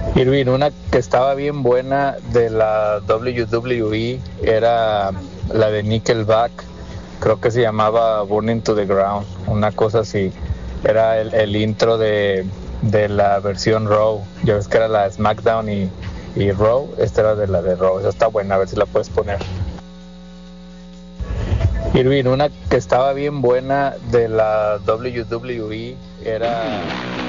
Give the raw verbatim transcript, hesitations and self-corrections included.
Irving, una que estaba bien buena de la W W E era la de Nickelback, creo que se llamaba Burning to the Ground, una cosa así. Era el, el intro de, de la versión Raw. Ya ves que era la SmackDown y, y Raw. Esta era de la de Raw. Esa está buena, a ver si la puedes poner. Irving, una que estaba bien buena de la W W E era